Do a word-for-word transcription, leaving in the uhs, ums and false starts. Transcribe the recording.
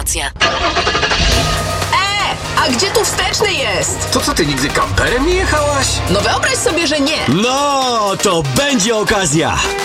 informacje. A gdzie tu wsteczny jest? To co, ty nigdy kamperem nie jechałaś? No wyobraź sobie, że nie. No, to będzie okazja.